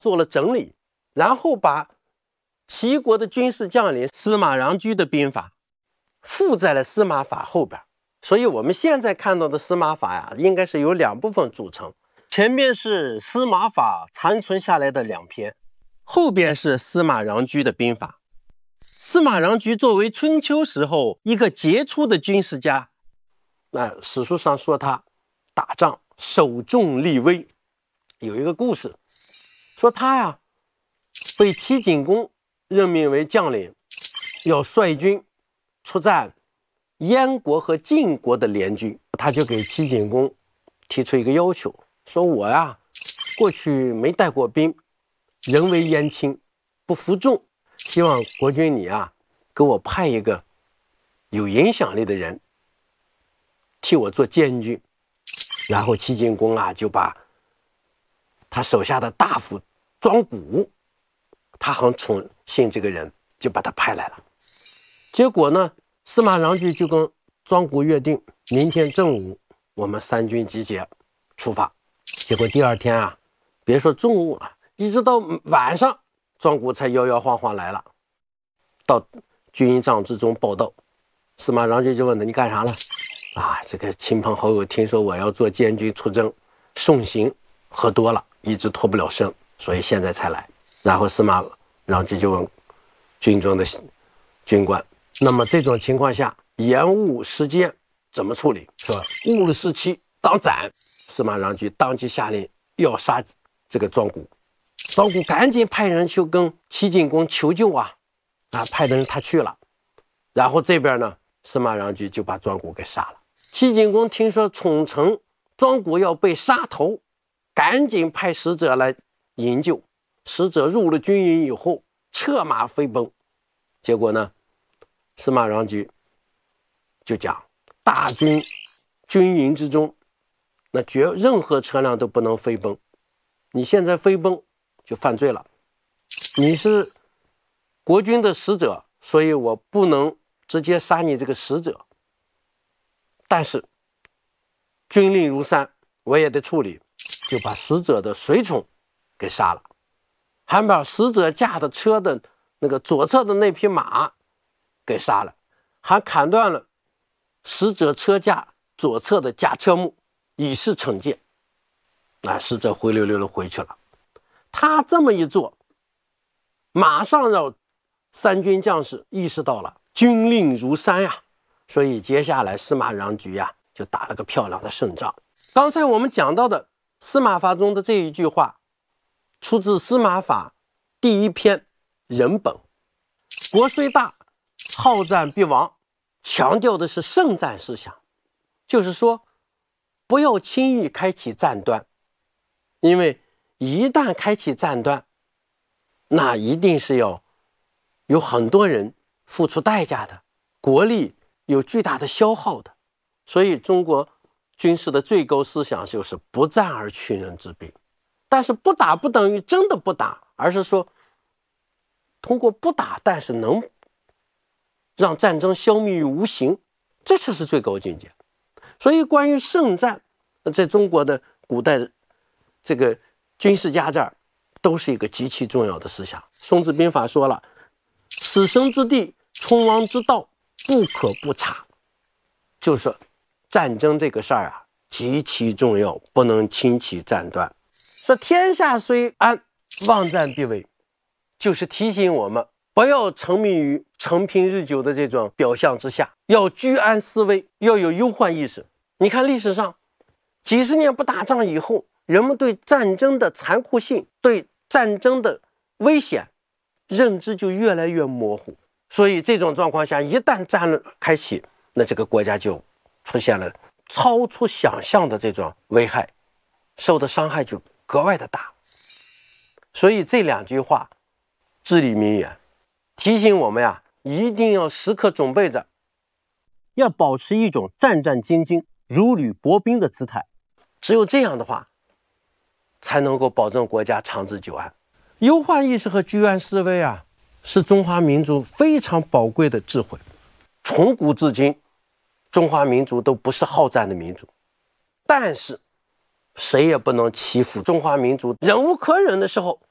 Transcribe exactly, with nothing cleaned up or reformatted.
做了整理，然后把齐国的军事将领司马穰苴的兵法附在了司马法后边。所以我们现在看到的司马法呀，应该是由两部分组成，前面是司马法残存下来的两篇，后边是司马穰苴的兵法。司马穰苴作为春秋时候一个杰出的军事家，那史书上说他打仗首重立威。有一个故事说他呀被齐景公任命为将领，要率军出战燕国和晋国的联军。他就给齐景公提出一个要求，说我呀过去没带过兵，人为燕轻，不服众，希望国君你啊给我派一个有影响力的人替我做监军。然后齐景公啊就把他手下的大夫庄贾，他很宠信这个人，就把他派来了。结果呢，司马穰苴就跟庄贾约定，明天正午我们三军集结出发。结果第二天啊，别说中午了，一直到晚上，庄贾才摇摇晃晃来了，到军营帐之中报道。司马穰苴就问他，你干啥了？啊，这个亲朋好友听说我要做监军出征，送行，喝多了，一直脱不了身，所以现在才来。然后司马穰苴就问军中的军官，那么这种情况下延误时间怎么处理？说误了时期当斩。司马穰苴当即下令要杀这个庄贾。庄贾赶紧派人去跟齐景公求救啊，啊，派的人他去了。然后这边呢，司马穰苴就把庄贾给杀了。齐景公听说宠臣庄贾要被杀头，赶紧派使者来营救。使者入了军营以后，策马飞奔。结果呢，司马穰苴就讲，大军军营之中，那绝任何车辆都不能飞奔，你现在飞奔就犯罪了。你是国君的使者，所以我不能直接杀你这个使者，但是军令如山，我也得处理，就把使者的随从给杀了，还把使者驾的车的那个左侧的那匹马给杀了，还砍断了使者车架左侧的甲车木，以示惩戒。啊，使者灰溜溜的回去了。他这么一做，马上让三军将士意识到了军令如山呀，所以接下来司马穰苴呀就打了个漂亮的胜仗。刚才我们讲到的司马法中的这一句话，出自司马法第一篇人本。国虽大，好战必亡，强调的是胜战思想，就是说不要轻易开启战端，因为一旦开启战端，那一定是要有很多人付出代价的，国力有巨大的消耗的。所以中国军事的最高思想就是不战而屈人之兵。但是不打不等于真的不打，而是说通过不打，但是能让战争消灭于无形，这才是最高境界。所以关于胜战，在中国的古代这个军事家这儿都是一个极其重要的思想。孙子兵法说了，死生之地，存亡之道，不可不察。就是说战争这个事儿啊极其重要，不能轻启战端。说天下虽安，忘战必危，就是提醒我们不要沉迷于陈平日久的这种表象之下，要居安思危，要有忧患意识。你看历史上几十年不打仗以后，人们对战争的残酷性，对战争的危险认知就越来越模糊。所以这种状况下，一旦战争开启，那这个国家就出现了超出想象的这种危害，受的伤害就格外的大。所以这两句话至理名言，提醒我们呀，一定要时刻准备着，要保持一种战战兢兢、如履薄冰的姿态。只有这样的话，才能够保证国家长治久安。忧患意识和居安思危啊，是中华民族非常宝贵的智慧。从古至今，中华民族都不是好战的民族，但是谁也不能欺负中华民族忍无可忍的时候，